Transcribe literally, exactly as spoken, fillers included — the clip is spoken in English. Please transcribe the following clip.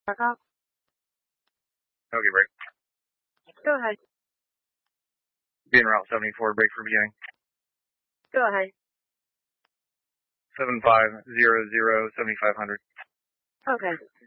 Back up. Okay, break. Go ahead. Being Route seventy-four, break for beginning. Go ahead. seven five zero zero seventy-five hundred. Okay.